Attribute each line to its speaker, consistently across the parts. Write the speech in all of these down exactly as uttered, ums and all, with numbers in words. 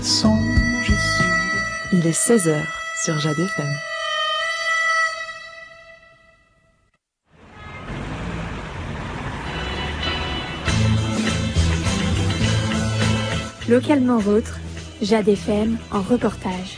Speaker 1: Songe sur.
Speaker 2: Il est seize heures sur Jade F M.
Speaker 3: Localement vôtre, Jade F M en reportage.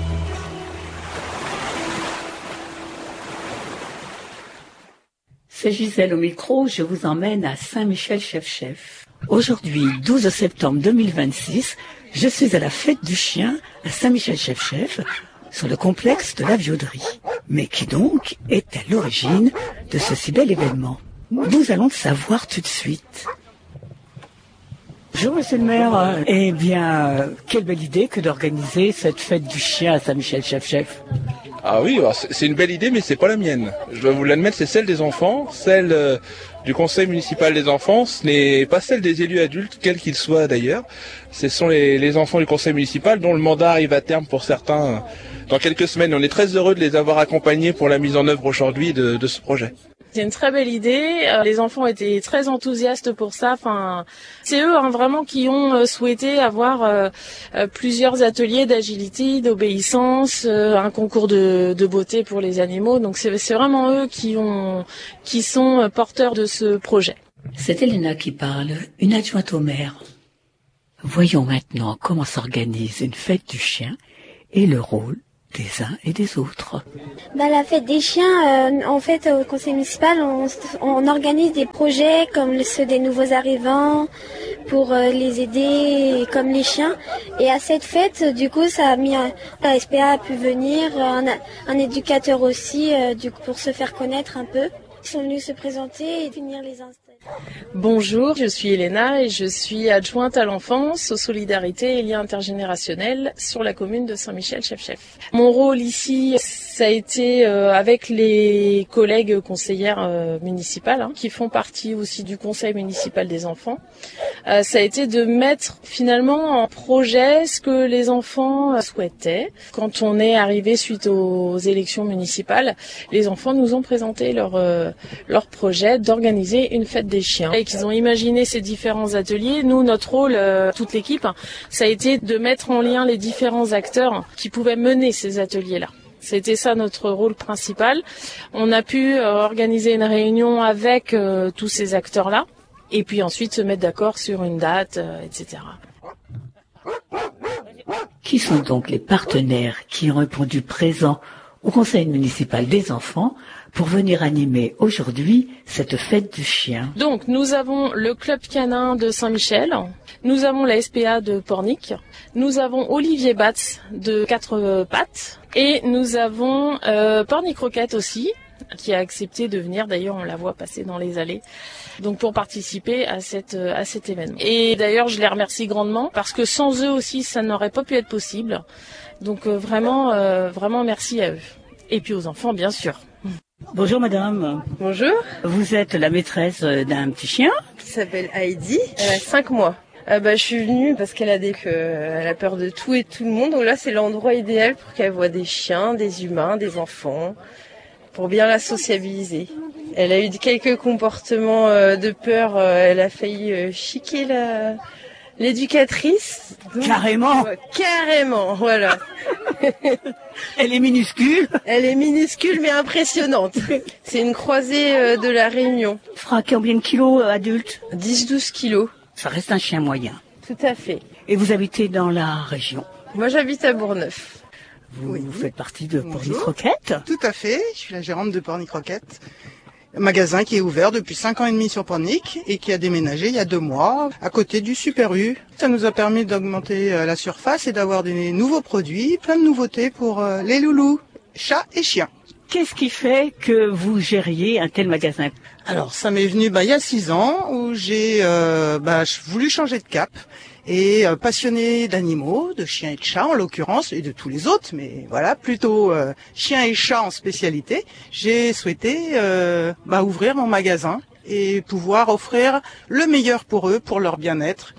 Speaker 4: C'est Gisèle au micro, je vous emmène à Saint-Michel-Chef-Chef. Aujourd'hui, douze septembre deux mille vingt-six, je suis à la fête du chien à Saint-Michel-Chef-Chef, sur le complexe de la Viauderie. Mais qui donc est à l'origine de ce si bel événement? Nous allons le savoir tout de suite. Bonjour monsieur le maire. Eh bien, euh, quelle belle idée que d'organiser cette fête du chien à Saint-Michel-Chef-Chef.
Speaker 5: Ah oui, alors c'est une belle idée, mais c'est pas la mienne. Je dois vous l'admettre, c'est celle des enfants, celle euh, du conseil municipal des enfants. Ce n'est pas celle des élus adultes, quels qu'ils soient d'ailleurs. Ce sont les, les enfants du conseil municipal dont le mandat arrive à terme pour certains euh, dans quelques semaines. On est très heureux de les avoir accompagnés pour la mise en œuvre aujourd'hui de, de ce projet.
Speaker 6: C'est une très belle idée. Euh, les enfants étaient très enthousiastes pour ça. Enfin, c'est eux hein, vraiment qui ont euh, souhaité avoir euh, euh, plusieurs ateliers d'agilité, d'obéissance, euh, un concours de, de beauté pour les animaux. Donc c'est, c'est vraiment eux qui ont, qui sont porteurs de ce projet.
Speaker 4: C'est Elena qui parle, une adjointe au maire. Voyons maintenant comment s'organise une fête du chien et le rôle des uns et des autres.
Speaker 7: Bah, la fête des chiens, euh, en fait, au conseil municipal, on, on organise des projets comme ceux des nouveaux arrivants pour euh, les aider, comme les chiens. Et à cette fête, du coup, ça a mis un, la S P A a pu venir, un, un éducateur aussi, euh, du coup, pour se faire connaître un peu. Ils sont venus se présenter et venir les installer.
Speaker 6: Bonjour, je suis Elena et je suis adjointe à l'enfance, aux solidarités et liens intergénérationnels sur la commune de Saint-Michel-Chef-Chef. Mon rôle ici, ça a été euh, avec les collègues conseillères euh, municipales hein, qui font partie aussi du conseil municipal des enfants. Euh, ça a été de mettre finalement en projet ce que les enfants euh, souhaitaient. Quand on est arrivé suite aux élections municipales, les enfants nous ont présenté leur, euh, leur projet d'organiser une fête des chiens et qu'ils ont imaginé ces différents ateliers. Nous, notre rôle, euh, toute l'équipe, ça a été de mettre en lien les différents acteurs qui pouvaient mener ces ateliers-là. C'était ça notre rôle principal. On a pu euh, organiser une réunion avec euh, tous ces acteurs-là et puis ensuite se mettre d'accord sur une date, euh, et cetera.
Speaker 4: Qui sont donc les partenaires qui ont répondu présents au conseil municipal des enfants pour venir animer aujourd'hui cette fête du chien?
Speaker 6: Donc, nous avons le club canin de Saint-Michel, nous avons la S P A de Pornic, nous avons Olivier Batz de Quatre Pattes et nous avons euh, Pornic Roquette aussi, qui a accepté de venir. D'ailleurs, on la voit passer dans les allées. Donc, pour participer à cette à cet événement. Et d'ailleurs, je les remercie grandement parce que sans eux aussi, ça n'aurait pas pu être possible. Donc, euh, vraiment, euh, vraiment merci à eux. Et puis aux enfants, bien sûr.
Speaker 4: Bonjour madame.
Speaker 8: Bonjour.
Speaker 4: Vous êtes la maîtresse d'un petit chien
Speaker 8: qui s'appelle Heidi. Elle a cinq mois. Euh, bah, je suis venue parce qu'elle a dit qu'elle a peur de tout et de tout le monde. Donc là, c'est l'endroit idéal pour qu'elle voie des chiens, des humains, des enfants, pour bien la sociabiliser. Elle a eu quelques comportements euh, de peur. Euh, elle a failli euh, chiquer la... l'éducatrice.
Speaker 4: Donc, carrément.
Speaker 8: Ouais, carrément, voilà.
Speaker 4: Elle est minuscule.
Speaker 8: Elle est minuscule mais impressionnante. C'est une croisée euh, de la Réunion.
Speaker 4: Elle fera combien de kilos euh, adulte?
Speaker 8: dix à douze kilos.
Speaker 4: Ça reste un chien moyen.
Speaker 8: Tout à fait.
Speaker 4: Et vous habitez dans la région?
Speaker 8: Moi j'habite à Bourgneuf.
Speaker 4: Vous, oui. vous faites partie de Pornic Roquette?
Speaker 9: Tout à fait, je suis la gérante de Pornic Roquette. Un magasin qui est ouvert depuis cinq ans et demi sur Pornic et qui a déménagé il y a deux mois à côté du Super U. Ça nous a permis d'augmenter la surface et d'avoir des nouveaux produits, plein de nouveautés pour les loulous, chats et chiens.
Speaker 4: Qu'est-ce qui fait que vous gériez un tel magasin?
Speaker 9: Alors ça m'est venu bah, il y a six ans où j'ai euh, bah, voulu changer de cap. Et euh, passionné d'animaux, de chiens et de chats en l'occurrence, et de tous les autres, mais voilà, plutôt euh, chiens et chats en spécialité, j'ai souhaité euh, bah, ouvrir mon magasin et pouvoir offrir le meilleur pour eux, pour leur bien-être.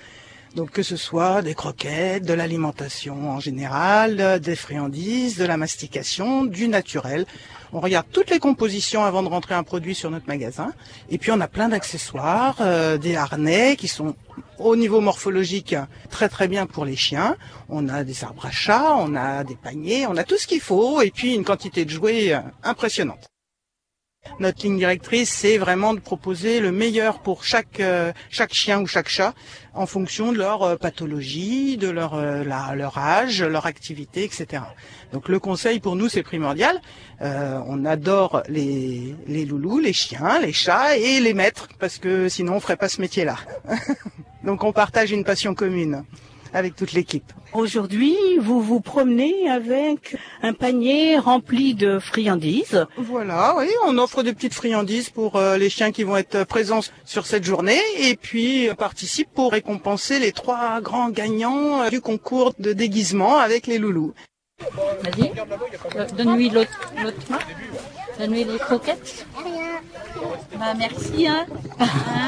Speaker 9: Donc que ce soit des croquettes, de l'alimentation en général, des friandises, de la mastication, du naturel. On regarde toutes les compositions avant de rentrer un produit sur notre magasin. Et puis on a plein d'accessoires, euh, des harnais qui sont au niveau morphologique très très bien pour les chiens. On a des arbres à chat, on a des paniers, on a tout ce qu'il faut et puis une quantité de jouets impressionnante. Notre ligne directrice, c'est vraiment de proposer le meilleur pour chaque euh, chaque chien ou chaque chat en fonction de leur euh, pathologie, de leur euh, la, leur âge, leur activité, et cetera. Donc le conseil pour nous, c'est primordial. Euh, on adore les les loulous, les chiens, les chats et les maîtres parce que sinon on ferait pas ce métier-là. Donc on partage une passion commune avec toute l'équipe.
Speaker 4: Aujourd'hui, vous vous promenez avec un panier rempli de friandises.
Speaker 9: Voilà, oui, on offre des petites friandises pour euh, les chiens qui vont être présents sur cette journée et puis on participe pour récompenser les trois grands gagnants euh, du concours de déguisement avec les loulous.
Speaker 1: Vas-y, donne-lui l'autre l'autre main. Donne-lui les croquettes. Bah merci hein. hein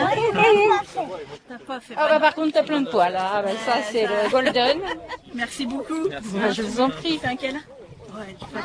Speaker 1: ah bah par contre t'as plein de poils. Ah bah ça c'est le golden.
Speaker 4: Merci beaucoup.
Speaker 1: Merci. Bah, je vous en prie.
Speaker 4: Fais un câlin. Ouais, tu fais...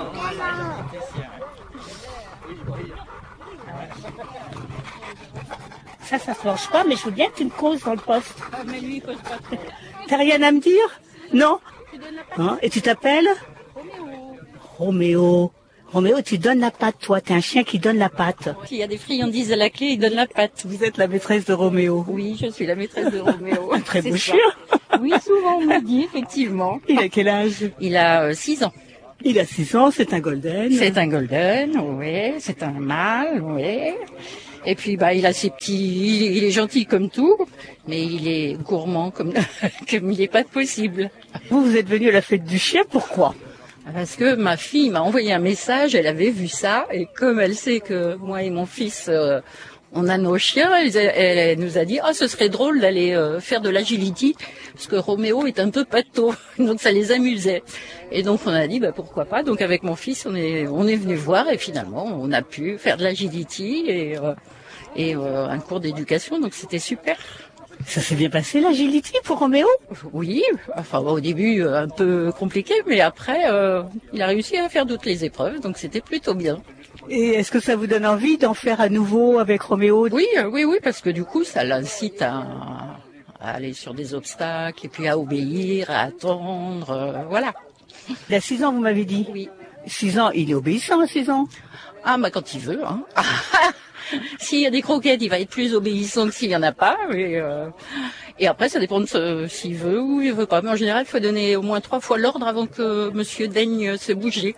Speaker 4: Ça, ça se mange pas, mais je veux bien que tu me causes dans le poste.
Speaker 1: Ah, mais lui il cause pas trop.
Speaker 4: T'as rien à me dire? Non? Hein? Et tu t'appelles?
Speaker 1: Roméo.
Speaker 4: Roméo. Roméo, tu donnes la pâte, toi. T'es un chien qui donne la pâte.
Speaker 1: S'il y a des friandises à la clé, il donne la pâte.
Speaker 4: Vous êtes la maîtresse de Roméo.
Speaker 1: Oui, je suis la maîtresse de Roméo.
Speaker 4: Un très beau chien.
Speaker 1: Oui, souvent on me dit, effectivement.
Speaker 4: Il a quel âge?
Speaker 1: Il a six ans.
Speaker 4: Il a six ans, c'est un golden.
Speaker 1: C'est un golden, oui. C'est un mâle, oui. Et puis, bah, il a ses petits, il est gentil comme tout, mais il est gourmand comme, comme il n'est pas possible.
Speaker 4: Vous, vous êtes venu à la fête du chien, pourquoi?
Speaker 1: Parce que ma fille m'a envoyé un message, elle avait vu ça, et comme elle sait que moi et mon fils, euh, on a nos chiens, elle, elle, elle nous a dit, ah, oh, ce serait drôle d'aller euh, faire de l'agility, parce que Roméo est un peu pâteau, donc ça les amusait. Et donc on a dit, bah pourquoi pas. Donc avec mon fils, on est, on est venu voir, et finalement, on a pu faire de l'agility et, euh, et euh, un cours d'éducation, donc c'était super.
Speaker 4: Ça s'est bien passé l'agility pour Roméo?
Speaker 1: Oui, enfin au début un peu compliqué, mais après euh, il a réussi à faire toutes les épreuves, donc c'était plutôt bien.
Speaker 4: Et est-ce que ça vous donne envie d'en faire à nouveau avec Roméo?
Speaker 1: Oui, oui, oui, parce que du coup ça l'incite à, à aller sur des obstacles et puis à obéir, à attendre, euh, voilà.
Speaker 4: Il a six ans, vous m'avez dit?
Speaker 1: Oui.
Speaker 4: Six ans, il est obéissant à six ans?
Speaker 1: Ah bah quand il veut, hein. S'il y a des croquettes, il va être plus obéissant que s'il y en a pas. Et, euh, et après, ça dépend de ce, s'il veut ou il veut pas. Mais en général, il faut donner au moins trois fois l'ordre avant que monsieur daigne se bouger.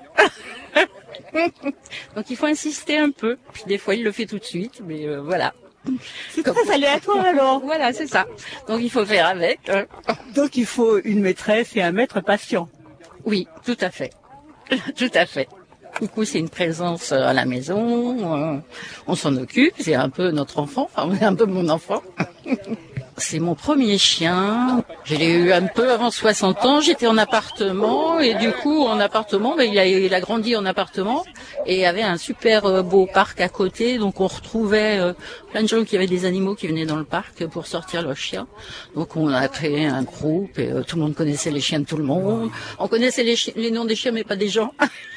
Speaker 1: Donc il faut insister un peu. Puis des fois, il le fait tout de suite. Mais euh, voilà.
Speaker 4: C'est très aléatoire alors.
Speaker 1: Voilà, c'est ça. Donc il faut faire avec. Hein.
Speaker 4: Donc il faut une maîtresse et un maître patient.
Speaker 1: Oui, tout à fait. Tout à fait. Du coup, c'est une présence à la maison, euh, on s'en occupe, c'est un peu notre enfant, enfin, c'est un peu mon enfant. C'est mon premier chien, je l'ai eu un peu avant soixante ans, j'étais en appartement, et du coup, en appartement, ben, il, a, il a grandi en appartement, et il y avait un super beau parc à côté, donc on retrouvait euh, plein de gens qui avaient des animaux qui venaient dans le parc pour sortir leurs chiens. Donc on a créé un groupe, et euh, tout le monde connaissait les chiens de tout le monde, on connaissait les, chi- les noms des chiens, mais pas des gens.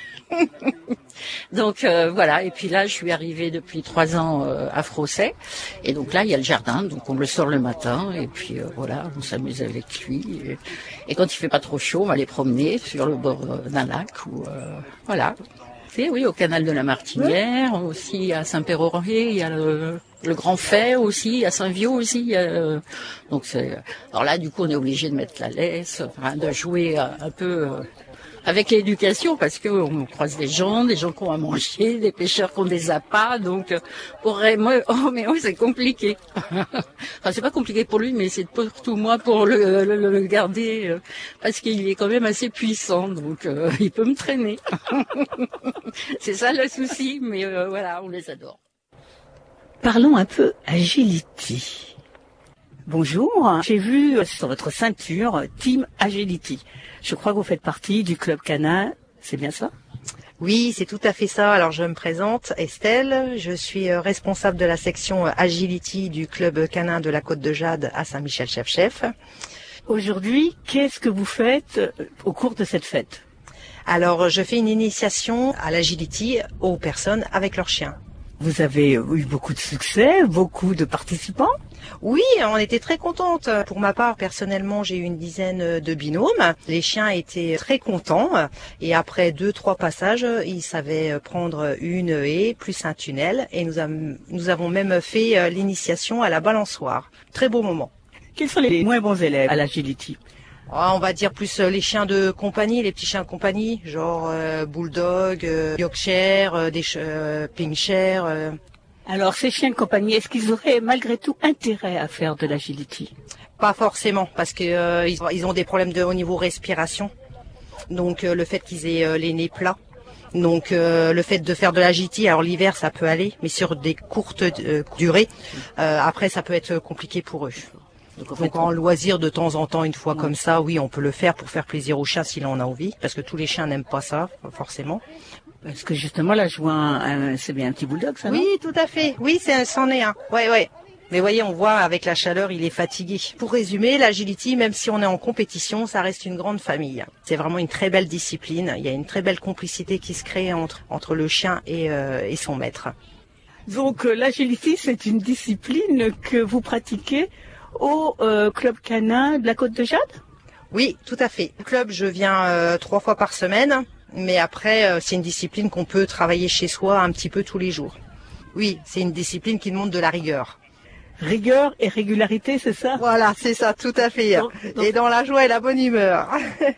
Speaker 1: Donc euh, voilà, et puis là je suis arrivée depuis trois ans euh, à Frosset, et donc là il y a le jardin, donc on le sort le matin, et puis euh, voilà, on s'amuse avec lui, et, et quand il fait pas trop chaud, on va aller promener sur le bord euh, d'un lac, ou euh, voilà. Et oui, au canal de la Martinière, aussi à Saint-Pérourier, il y a le, le Grand Fait aussi, à Saint-Viau aussi. Il y a, euh, donc c'est, alors là du coup on est obligé de mettre la laisse, enfin, de jouer euh, un peu... Euh, avec l'éducation, parce que on croise des gens, des gens qui ont à manger, des pêcheurs qui ont des appâts, donc pour moi, oh mais oui, c'est compliqué. Enfin, c'est pas compliqué pour lui, mais c'est surtout moi pour le, le, le garder, euh, parce qu'il est quand même assez puissant, donc euh, il peut me traîner. C'est ça le souci, mais euh, voilà, on les adore.
Speaker 4: Parlons un peu agility. Bonjour, j'ai vu sur votre ceinture Team Agility. Je crois que vous faites partie du club canin, c'est bien ça?
Speaker 10: Oui, c'est tout à fait ça. Alors je me présente, Estelle, je suis responsable de la section Agility du club canin de la Côte de Jade à Saint-Michel-Chef-Chef.
Speaker 4: Aujourd'hui, qu'est-ce que vous faites au cours de cette fête?
Speaker 10: Alors je fais une initiation à l'agility aux personnes avec leurs chiens.
Speaker 4: Vous avez eu beaucoup de succès, beaucoup de participants?
Speaker 10: Oui, on était très contentes. Pour ma part, personnellement, j'ai eu une dizaine de binômes. Les chiens étaient très contents et après deux, trois passages, ils savaient prendre une haie plus un tunnel et nous, a, nous avons même fait l'initiation à la balançoire. Très beau moment.
Speaker 4: Quels sont les moins bons élèves à l'agility?
Speaker 10: Oh, on va dire plus les chiens de compagnie, les petits chiens de compagnie, genre euh, bulldog, euh, yorkshire, euh, des euh, pinscher. Euh.
Speaker 4: Alors ces chiens de compagnie, est-ce qu'ils auraient malgré tout intérêt à faire de l'agility?
Speaker 10: Pas forcément, parce que euh, ils, ils ont des problèmes de au niveau respiration. Donc euh, le fait qu'ils aient euh, les nez plats. Donc euh, le fait de faire de l'agility, alors l'hiver ça peut aller, mais sur des courtes euh, durées, euh, après ça peut être compliqué pour eux. Donc, en, fait, Donc en loisir de temps en temps, une fois ouais. comme ça, oui, on peut le faire pour faire plaisir au chien s'il en a envie, parce que tous les chiens n'aiment pas ça, forcément.
Speaker 4: Parce que justement, là, je vois un, un, c'est bien un petit bulldog, ça, non?
Speaker 10: Oui, tout à fait. Oui, c'est, c'en est un. Ouais, ouais. Mais voyez, on voit avec la chaleur, il est fatigué. Pour résumer, l'agility, même si on est en compétition, ça reste une grande famille. C'est vraiment une très belle discipline. Il y a une très belle complicité qui se crée entre entre le chien et, euh, et son maître.
Speaker 4: Donc, euh, l'agility, c'est une discipline que vous pratiquez au euh, club canin de la Côte de Jade?
Speaker 10: Oui, tout à fait. Au club, je viens euh, trois fois par semaine, mais après, euh, c'est une discipline qu'on peut travailler chez soi un petit peu tous les jours. Oui, c'est une discipline qui demande de la rigueur.
Speaker 4: Rigueur et régularité, c'est ça?
Speaker 10: Voilà, c'est ça, tout à fait. Donc, donc... Et dans la joie et la bonne humeur.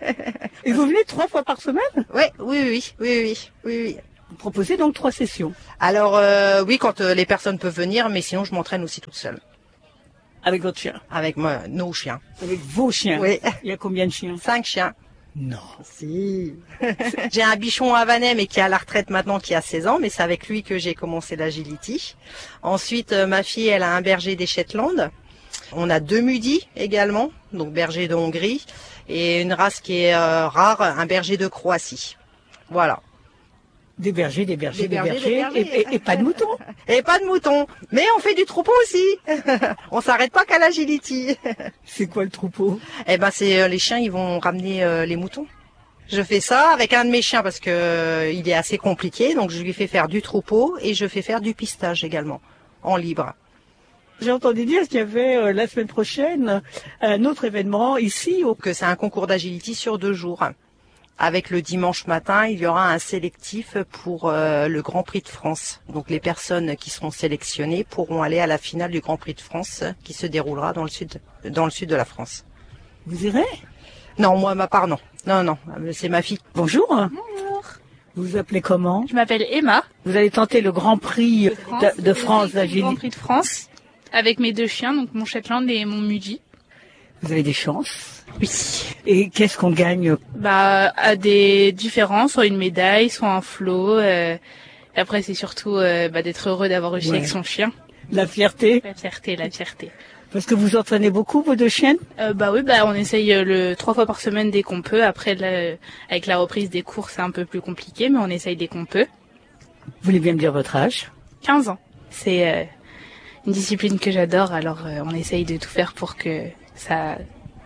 Speaker 4: Et vous venez trois fois par semaine?
Speaker 10: Ouais, oui, oui, oui, oui, oui, oui, oui.
Speaker 4: Vous proposez donc trois sessions?
Speaker 10: Alors, euh, oui, quand euh, les personnes peuvent venir, mais sinon, je m'entraîne aussi toute seule.
Speaker 4: Avec votre chien?
Speaker 10: Avec moi, nos chiens.
Speaker 4: Avec vos chiens?
Speaker 10: Oui.
Speaker 4: Il y a combien de chiens?
Speaker 10: Cinq chiens.
Speaker 4: Non.
Speaker 10: Si. J'ai un bichon havanais, mais qui est à la retraite maintenant, qui a seize ans, mais c'est avec lui que j'ai commencé l'agility. Ensuite, euh, ma fille, elle a un berger des Shetland. On a deux mudis également, donc berger de Hongrie, et une race qui est euh, rare, un berger de Croatie. Voilà.
Speaker 4: Des bergers, des bergers, des,
Speaker 10: des
Speaker 4: bergers,
Speaker 10: bergers, des bergers.
Speaker 4: Et, et, et pas de moutons.
Speaker 10: Et pas de moutons. Mais on fait du troupeau aussi. On s'arrête pas qu'à l'agility.
Speaker 4: C'est quoi le troupeau?
Speaker 10: Eh ben, c'est euh, les chiens, ils vont ramener euh, les moutons. Je fais ça avec un de mes chiens parce que euh, il est assez compliqué, donc je lui fais faire du troupeau et je fais faire du pistage également, en libre.
Speaker 4: J'ai entendu dire qu'il y avait euh, la semaine prochaine un autre événement ici. Au...
Speaker 10: Que c'est un concours d'agility sur deux jours. Avec le dimanche matin, il y aura un sélectif pour euh, le Grand Prix de France. Donc les personnes qui seront sélectionnées pourront aller à la finale du Grand Prix de France qui se déroulera dans le sud, dans le sud de la France.
Speaker 4: Vous irez?
Speaker 10: Non, moi, ma part, non. Non, non, c'est ma fille.
Speaker 4: Bonjour.
Speaker 11: Bonjour.
Speaker 4: Vous vous appelez comment?
Speaker 11: Je m'appelle Emma.
Speaker 4: Vous allez tenter le Grand Prix de France, de, de France d'agility.
Speaker 11: Le Grand Prix de France avec mes deux chiens, donc mon Shetland et mon Mudi.
Speaker 4: Vous avez des chances?
Speaker 11: Oui.
Speaker 4: Et qu'est-ce qu'on gagne?
Speaker 11: Bah, à des différences, soit une médaille, soit un flot. Euh, après, c'est surtout euh, bah, d'être heureux d'avoir réussi ouais. avec son chien.
Speaker 4: La fierté?
Speaker 11: La fierté, la fierté.
Speaker 4: Parce que vous entraînez beaucoup, vos deux chiennes?
Speaker 11: euh, Bah oui, bah on essaye le trois fois par semaine dès qu'on peut. Après, là, avec la reprise des cours, c'est un peu plus compliqué, mais on essaye dès qu'on peut.
Speaker 4: Vous voulez bien me dire votre âge?
Speaker 11: quinze ans. C'est euh, une discipline que j'adore, alors euh, on essaye de tout faire pour que ça...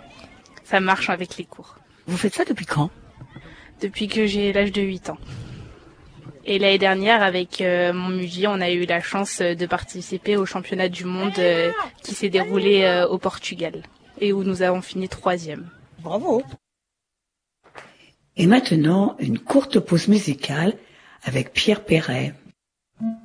Speaker 11: ça marche avec les cours.
Speaker 4: Vous faites ça depuis quand?
Speaker 11: Depuis que j'ai l'âge de huit ans. Et l'année dernière, avec euh, mon Mudi, on a eu la chance de participer au championnat du monde euh, qui s'est déroulé euh, au Portugal et où nous avons fini troisième.
Speaker 4: Bravo! Et maintenant, une courte pause musicale avec Pierre Perret.